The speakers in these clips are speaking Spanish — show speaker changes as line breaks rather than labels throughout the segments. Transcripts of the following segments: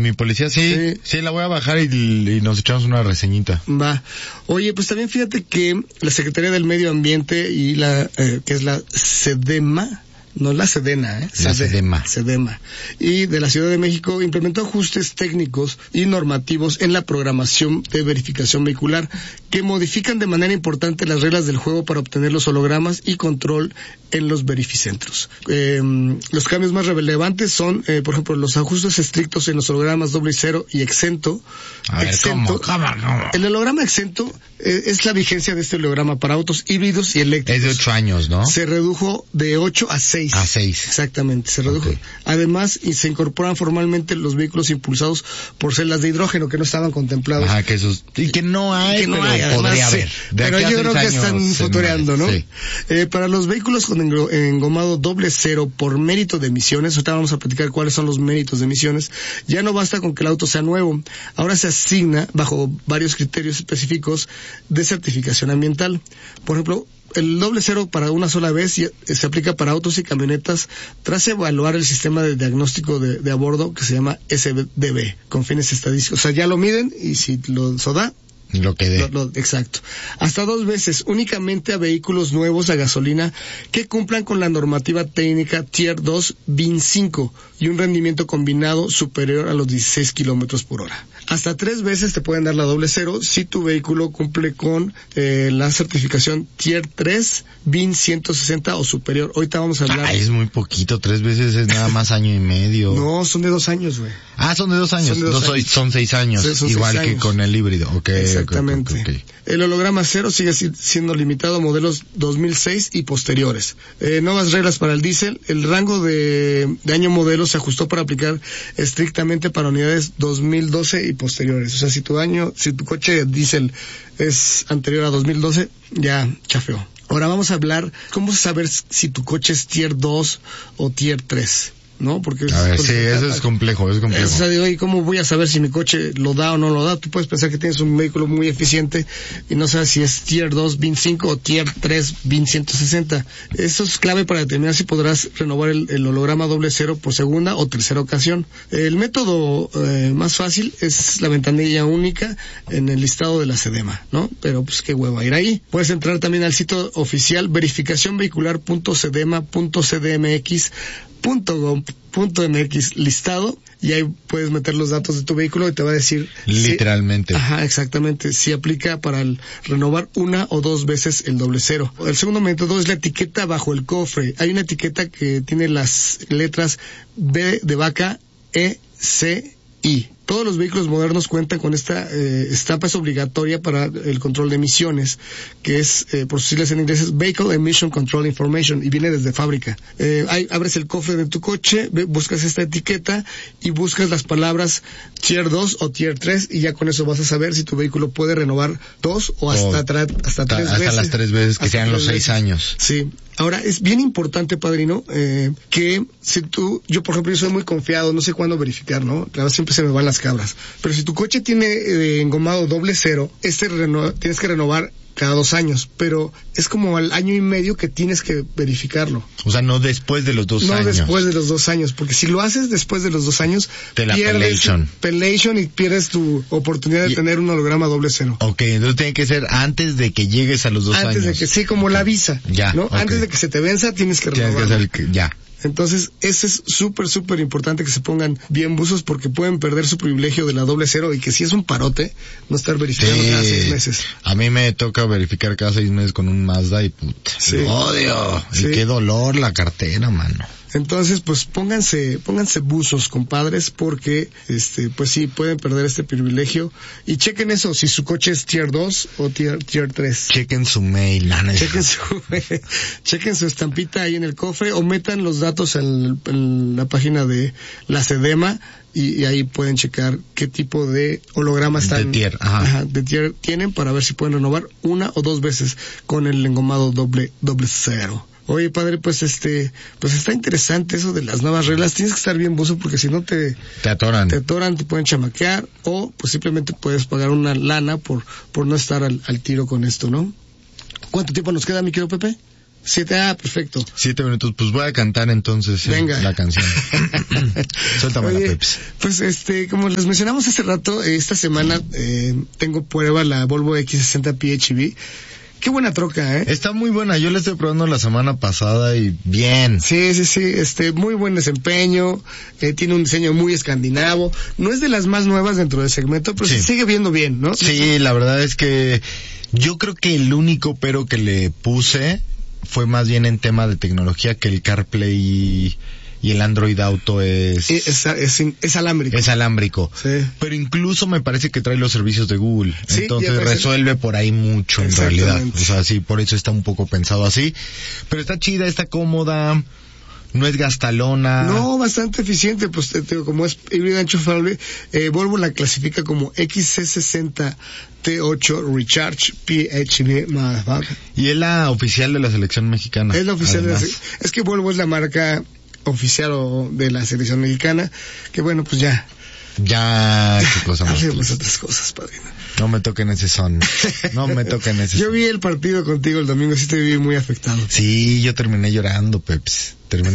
mi policía, sí, la voy a bajar y nos echamos una reseñita.
Va. Oye, pues también fíjate que la Secretaría del Medio Ambiente y que es la SEDEMA, no la Sedena,
la
SEDEMA, y de la Ciudad de México implementó ajustes técnicos y normativos en la programación de verificación vehicular que modifican de manera importante las reglas del juego para obtener los hologramas y control en los verificentros. Los cambios más relevantes son, por ejemplo, los ajustes estrictos en los hologramas doble cero y exento.
A ver, ¿cómo?
El holograma exento es la vigencia de este holograma para autos híbridos y eléctricos.
Es de 8 años, ¿no?
Se redujo de 8 a 6.
A 6.
Exactamente, se redujo. Okay. Además, se incorporan formalmente los vehículos impulsados por celdas de hidrógeno que no estaban contemplados.
Ajá, que esos, y que no hay,
que no
pero
hay, además,
podría haber.
Pero yo creo que están futureando, ¿no? Sí. Para los vehículos con engomado doble cero por mérito de emisiones, ahorita vamos a platicar cuáles son los méritos de emisiones, ya no basta con que el auto sea nuevo, ahora se asigna bajo varios criterios específicos de certificación ambiental. Por ejemplo, el doble cero para una sola vez se aplica para autos y camionetas tras evaluar el sistema de diagnóstico de a bordo que se llama SDB con fines estadísticos. O sea, ya lo miden y si lo da,
lo que dé.
Exacto. Hasta 2 veces, únicamente a vehículos nuevos a gasolina que cumplan con la normativa técnica Tier 2 BIN 5 y un rendimiento combinado superior a los 16 kilómetros por hora. Hasta 3 veces te pueden dar la doble cero si tu vehículo cumple con la certificación Tier 3 BIN 160 o superior. Ahorita vamos a hablar.
Es muy poquito, 3 veces es nada más año y medio.
No, son de 2 años, güey.
Son de 2 años. Son 6 años. Sí, son igual 6 años. Que con el híbrido.
Exactamente.
Okay.
El holograma cero sigue siendo limitado a modelos 2006 y posteriores. Nuevas reglas para el diésel. El rango de año modelo se ajustó para aplicar estrictamente para unidades 2012 y posteriores. O sea, si tu coche diésel es anterior a 2012, ya chafeó. Ahora vamos a hablar cómo saber si tu coche es Tier 2 o Tier 3. ¿No? Porque
eso es complejo. O
sea, digo, ¿y cómo voy a saber si mi coche lo da o no lo da? Tú puedes pensar que tienes un vehículo muy eficiente y no sabes si es Tier 2 BIN 5 o Tier 3 BIN 160. Eso es clave para determinar si podrás renovar el holograma doble cero por segunda o tercera ocasión. El método más fácil es la ventanilla única en el listado de la SEDEMA, ¿no? Pero pues qué hueva ir ahí. Puedes entrar también al sitio oficial verificacionvehicular.sedema.cdmx.gov.mx listado y ahí puedes meter los datos de tu vehículo y te va a decir
literalmente.
Exactamente, si aplica para renovar 1 o 2 veces el doble cero. El segundo método es la etiqueta bajo el cofre. Hay una etiqueta que tiene las letras B de vaca, E, C, I. Todos los vehículos modernos cuentan con esta estampa, es obligatoria para el control de emisiones, que es, por sus siglas en inglés, es Vehicle Emission Control Information, y viene desde fábrica. Abres el cofre de tu coche, buscas esta etiqueta y buscas las palabras Tier 2 o Tier 3 y ya con eso vas a saber si tu vehículo puede renovar 2 o hasta 3 veces.
Hasta las 3 veces, que sean los 6 años.
Sí. Ahora, es bien importante, padrino, que si yo por ejemplo, yo soy muy confiado, no sé cuándo verificar, ¿no? Claro, siempre se me van las cabras. Pero si tu coche tiene engomado doble cero, tienes que renovar cada 2 años, pero es como al año y medio que tienes que verificarlo.
O sea, no después de los 2 años.
No después de los 2 años, porque si lo haces después de los 2 años, pierdes pelation y pierdes tu oportunidad de tener un holograma doble cero.
Ok, entonces tiene que ser antes de que llegues a los 2 años.
Antes de que, sí, como la visa.
Ya.
¿No? Antes de que se te venza, tienes que renovar.
Ya.
Entonces, eso es súper importante que se pongan bien buzos porque pueden perder su privilegio de la doble cero y que si es un parote, no estar verificando cada 6 meses.
A mí me toca verificar cada 6 meses con un Mazda y puta, lo odio. Sí. Y qué dolor la cartera, mano.
Entonces, pues pónganse buzos, compadres, porque pues sí, pueden perder este privilegio. Y chequen eso, si su coche es Tier 2 o Tier 3.
Chequen su mail,
chequen su estampita ahí en el cofre o metan los datos en la página de la SEDEMA y ahí pueden checar qué tipo de holograma están
de
tier tienen para ver si pueden renovar 1 o 2 veces con el engomado doble cero. Oye, padre, pues está interesante eso de las nuevas reglas. Tienes que estar bien buzo porque si no te
atoran.
Te pueden chamaquear o pues simplemente puedes pagar una lana por no estar al tiro con esto, ¿no? ¿Cuánto tiempo nos queda, mi querido Pepe? Perfecto.
7 minutos, pues voy a cantar entonces la canción. Suéltame la Pepsi.
Pues como les mencionamos hace rato, esta semana tengo prueba la Volvo X60 PHEV. Qué buena troca, ¿eh?
Está muy buena, yo la estoy probando la semana pasada y bien.
Sí, muy buen desempeño, tiene un diseño muy escandinavo, no es de las más nuevas dentro del segmento, pero se sigue viendo bien, ¿no?
Sí, la verdad es que yo creo que el único pero que le puse fue más bien en tema de tecnología, que el CarPlay y el Android Auto es alámbrico. Es alámbrico.
Sí.
Pero incluso me parece que trae los servicios de Google. Sí, entonces resuelve por ahí mucho en realidad. O sea, sí, por eso está un poco pensado así. Pero está chida, está cómoda. No es gastalona.
No, bastante eficiente, pues como es híbrida enchufable, Volvo la clasifica como XC60 T8 Recharge PHEV.
Y es la oficial de la selección mexicana.
Es la oficial es que Volvo es la marca oficial de la selección mexicana, que bueno, pues ya,
qué cosa más.
Hacemos otras cosas, padrino.
No me toquen ese son. Yo
vi el partido contigo el domingo, sí te vi muy afectado.
Sí, yo terminé llorando, Peps.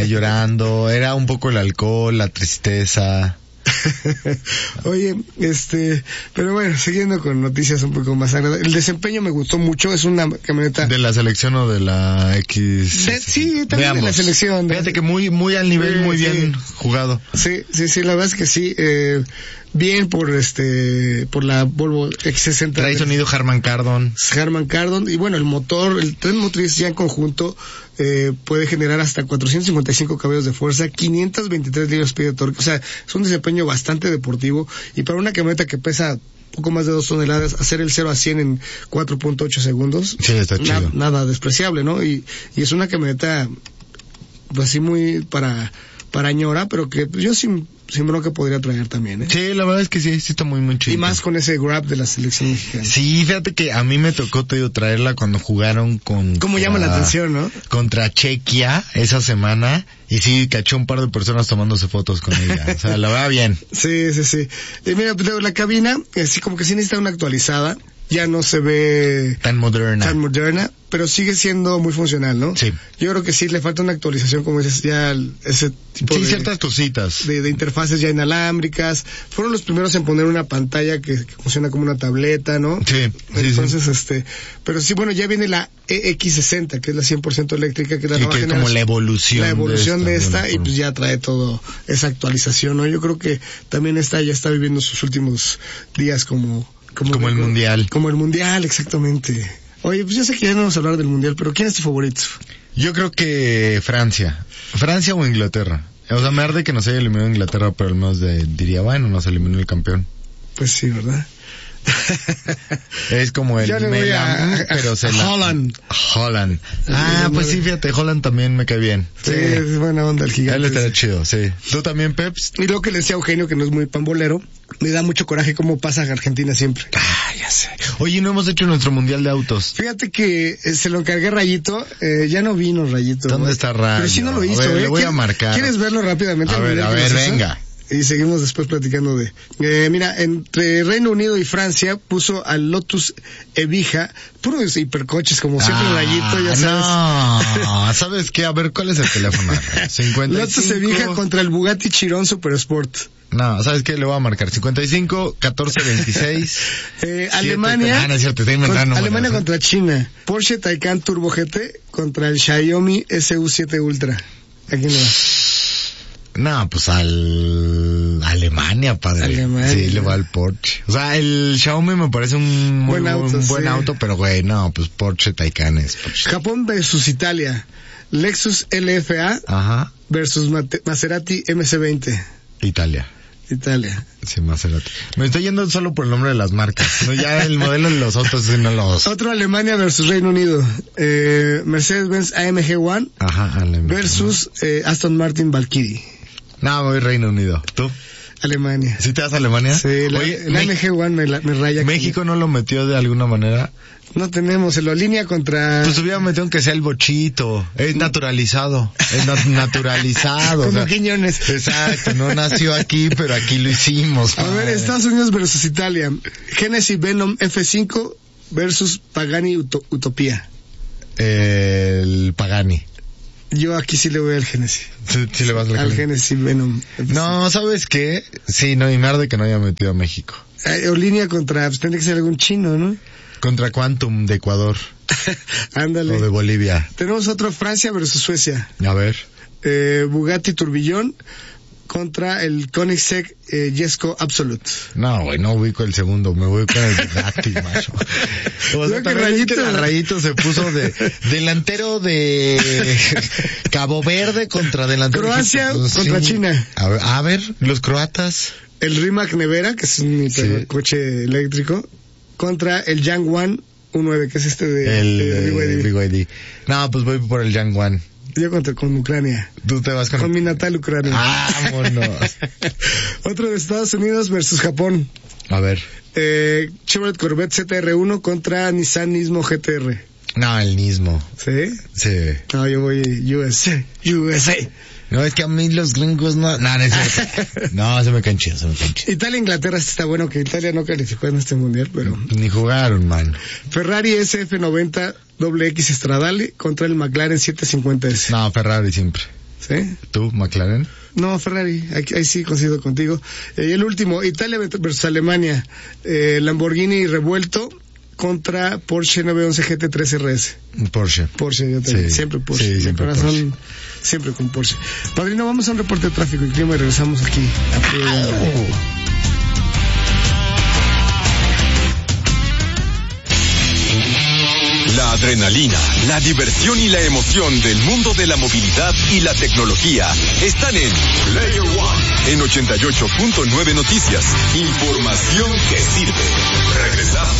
Era un poco el alcohol, la tristeza.
Oye, pero bueno, siguiendo con noticias un poco más agradables. El desempeño me gustó mucho, es una camioneta.
¿De la selección o de la X?
Sí, también de la selección.
Fíjate que muy al nivel, muy bien jugado.
Sí, la verdad es que sí, bien por la Volvo X60.
Trae sonido Harman Kardon,
y bueno, el tren motriz ya en conjunto puede generar hasta 455 caballos de fuerza, 523 libras-pie de torque, o sea, es un desempeño bastante deportivo, y para una camioneta que pesa poco más de 2 toneladas, hacer el 0 a 100 en 4.8 segundos,
sí, está chido.
Nada despreciable, ¿no? Y es una camioneta, pues sí, muy para ñora, pero que yo sin bronca podría traer también, ¿eh?
Sí, la verdad es que sí está muy chido.
Y más con ese grab de la selección mexicana.
Sí, fíjate que a mí me tocó traerla cuando jugaron
¿Cómo llama la atención, no?
Contra Chequia esa semana, y sí, caché un par de personas tomándose fotos con ella. O sea, la verdad bien.
Sí. Mira, la cabina, así como que sí necesita una actualizada. Ya no se ve
tan moderna,
pero sigue siendo muy funcional, ¿no?
Sí.
Yo creo que sí le falta una actualización, como dices, ya ese tipo de
ciertas cositas.
De interfaces ya inalámbricas. Fueron los primeros en poner una pantalla que funciona como una tableta, ¿no?
Sí.
Entonces, pero sí, bueno, ya viene la EX60, que es la 100% eléctrica, que es la nueva generación.
Como la evolución
de esta, y pues ya trae todo esa actualización, ¿no? Yo creo que también ya está viviendo sus últimos días como el
Mundial.
Como el Mundial, exactamente. Oye, pues yo sé que ya no vamos a hablar del Mundial, pero ¿quién es tu favorito?
Yo creo que Francia o Inglaterra. O sea, me arde que nos haya eliminado Inglaterra, pero al menos diría, bueno, nos eliminó el campeón.
Pues sí, ¿verdad?
Es como el Melam, pero
Holland.
Pues sí, fíjate, Holland también me cae bien.
Sí, es buena onda el gigante.
Él estaría chido, sí. ¿Tú también, Peps?
Y lo que le decía a Eugenio, que no es muy pambolero, me da mucho coraje cómo pasa Argentina siempre.
Ya sé. Oye, no hemos hecho nuestro mundial de autos.
Fíjate que se lo encargué a Rayito, ya no vino Rayito.
¿Dónde está Rayo?
Pero sí no lo hizo,
le voy a marcar.
¿Quieres verlo rápidamente?
A ver, venga.
Y seguimos después platicando mira, entre Reino Unido y Francia puso al Lotus Evija, puros hipercoches, como siempre Rayito, ya sabes.
No, ¿sabes qué? A ver, ¿cuál es el teléfono? 55.
Lotus Evija contra el Bugatti Chiron Super Sport.
No, ¿sabes qué? Le voy a marcar 55, 14, 26.
Alemania.
No es cierto, estoy inventando.
Alemania contra China. Porsche Taycan Turbo GT contra el Xiaomi SU7 Ultra. Aquí no va.
No, pues Alemania, padre.
Alemania.
Sí, le va al Porsche. O sea, el Xiaomi me parece un buen auto, pero güey, no, pues Porsche Taycan es Porsche.
Japón versus Italia. Lexus LFA versus Maserati MC20.
Italia. Sí, Maserati. Me estoy yendo solo por el nombre de las marcas. No, ya el modelo de los autos no los...
Otro Alemania versus Reino Unido. Mercedes-Benz AMG One versus Aston Martin Valkyrie.
No, voy Reino Unido. ¿Tú?
Alemania.
¿Sí te vas a Alemania?
Sí, el AMG One me raya.
¿México no lo metió de alguna manera?
No tenemos, se lo alinea contra...
Pues hubiera metido aunque sea el bochito. Es naturalizado. Naturalizado.
Como Quiñones.
Exacto, no nació aquí, pero aquí lo hicimos.
A ver, Estados Unidos versus Italia. Genesis Venom F5 versus Pagani Utopía.
el Pagani.
Yo aquí sí le voy al Genesis.
Sí le vas
al Genesis Venom.
No, ¿sabes qué? Sí, no, y me arde que no haya metido a México.
O línea contra, pues tendría que ser algún chino, ¿no?
Contra Quantum de Ecuador.
Ándale.
O de Bolivia.
Tenemos otro, Francia versus Suecia.
A ver.
Bugatti Tourbillon contra el Koenigsegg Jesko Absolute.
No, güey, no ubico el segundo, me voy con el Bugatti, macho. O sea, Rayito se puso de delantero de Cabo Verde contra delantero
Croacia contra China.
A ver, los croatas.
El Rimac Nevera, que es un coche eléctrico, contra el Yangwang 19, que es
el BYD. No, pues voy por el Yangwang.
Yo con Ucrania.
Tú te vas con
mi natal Ucrania.
Vámonos.
Otro de Estados Unidos versus Japón.
A ver.
Chevrolet Corvette ZR1 contra Nissan Nismo GTR.
No, el Nismo.
¿Sí?
Sí.
No, yo voy USA.
No, es que a mí los gringos no es cierto. No, se me canchó.
Italia-Inglaterra está bueno, que Italia no calificó en este mundial, pero...
Ni jugaron, man.
Ferrari SF90 XX Stradale contra el McLaren 750S.
No, Ferrari siempre.
¿Sí?
¿Tú, McLaren?
No, Ferrari, ahí sí coincido contigo. Y el último, Italia versus Alemania. Lamborghini revuelto contra Porsche 911 GT3 RS.
Porsche,
yo también. Sí. Siempre Porsche.
Sí, siempre Porsche.
Siempre con Porsche. Padrino, vamos a un reporte de tráfico y clima y regresamos aquí a
La adrenalina, la diversión y la emoción del mundo de la movilidad y la tecnología están en Player One, en 88.9 Noticias. Información que sirve. Regresamos.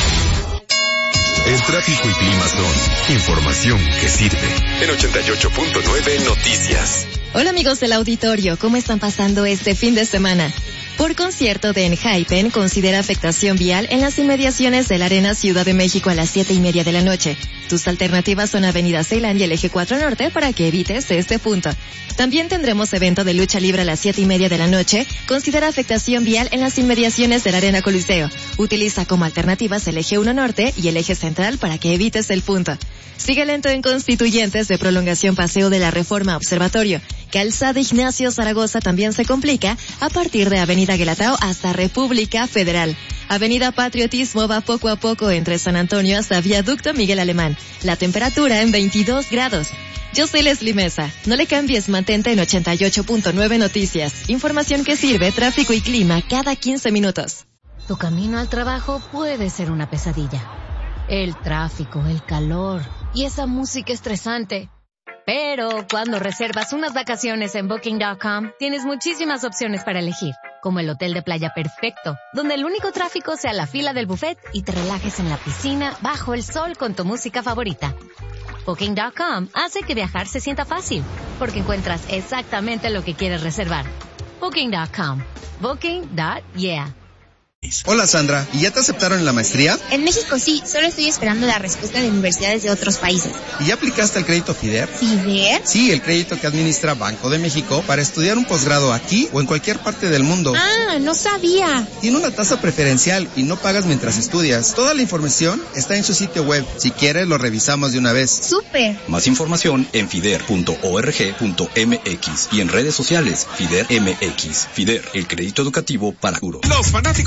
El tráfico y clima son información que sirve. En 88.9 Noticias.
Hola amigos del auditorio, ¿cómo están pasando este fin de semana? Por concierto de Enhypen considera afectación vial en las inmediaciones de la Arena Ciudad de México a las 7:30 de la noche. Tus alternativas son Avenida Ceilán y el Eje 4 Norte para que evites este punto. También tendremos evento de lucha libre a las 7:30 de la noche. Considera afectación vial en las inmediaciones de la Arena Coliseo. Utiliza como alternativas el Eje 1 Norte y el Eje Central para que evites el punto. Sigue lento en Constituyentes de prolongación Paseo de la Reforma Observatorio. Calzada Ignacio Zaragoza también se complica a partir de Avenida Guelatao hasta República Federal. Avenida Patriotismo va poco a poco entre San Antonio hasta Viaducto Miguel Alemán. La temperatura en 22 grados. Yo soy Leslie Mesa. No le cambies, mantente en 88.9 Noticias. Información que sirve, tráfico y clima cada 15 minutos.
Tu camino al trabajo puede ser una pesadilla. El tráfico, el calor y esa música estresante. Pero cuando reservas unas vacaciones en Booking.com, tienes muchísimas opciones para elegir, como el hotel de playa perfecto, donde el único tráfico sea la fila del buffet y te relajes en la piscina bajo el sol con tu música favorita. Booking.com hace que viajar se sienta fácil, porque encuentras exactamente lo que quieres reservar. Booking.com. Booking.yeah.
Hola Sandra, ¿y ya te aceptaron en la maestría?
En México sí, solo estoy esperando la respuesta de universidades de otros países.
¿Y ya aplicaste el crédito FIDER?
¿FIDER?
Sí, el crédito que administra Banco de México para estudiar un posgrado aquí o en cualquier parte del mundo.
Ah, no sabía.
Tiene una tasa preferencial y no pagas mientras estudias. Toda la información está en su sitio web. Si quieres, lo revisamos de una vez.
¡Súper!
Más información en fider.org.mx y en redes sociales FIDER MX. FIDER, el crédito educativo para Juro. Los fanáticos